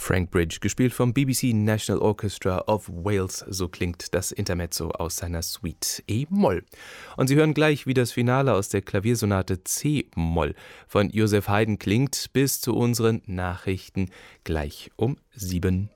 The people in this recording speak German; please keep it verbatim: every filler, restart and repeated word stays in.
Frank Bridge, gespielt vom B B C National Orchestra of Wales, so klingt das Intermezzo aus seiner Suite E-Moll. Und Sie hören gleich, wie das Finale aus der Klaviersonate C-Moll von Joseph Haydn klingt, bis zu unseren Nachrichten gleich um sieben.